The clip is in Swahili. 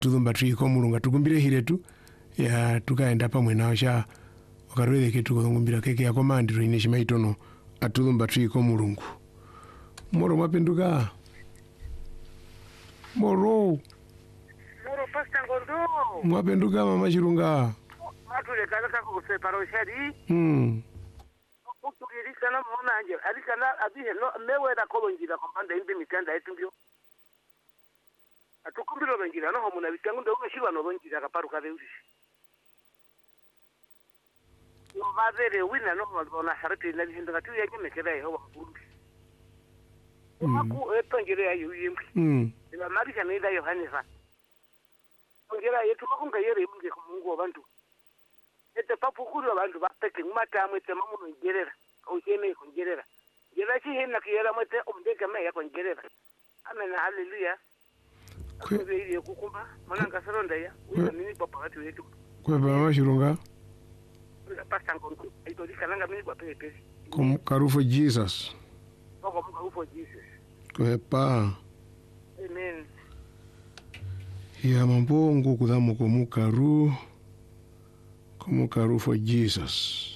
tuthumba twiko mulunga tukumbire hiretu ya tukaenda pamwe nao sha wakarwethe kitu kuthungumbira keke ya komandiro ine shimaitono atuthumba twiko mulungu moro mapenduka moro pasta ngondo mapenduka mama Chirunga matule kana kuseparo shari ukugirisa na mona anje alikana abihe no mewera kolonjira kompanda imbe mitanda yetu mbyo atukumbiro benjira no muna bitangu ndo ugashirwa no bonjira kaparuka beushi no vavere wina no mona harati na bihinda katu yake mekera yeho wakundi aku epangire ayo yimbi ina marika ne da Yohanesa ngera yetu makunga yere munge kumungu abantu ete papu kuri abantu bapeke ngumatamu ete mamuno ngerera ushene kongerera ngera chi hena kiyera mwete umdeka meya kongerera amen haleluya kwebe kukumba mananga saronda ya nini papa watu wetu kwebe mama Chirunga pasta ngongo ito dikalanga mimi kwa pepe kum karufo Jesus oko karufo Jesus kwepa amen ya mambongo kudhamu komukaru for Jesus.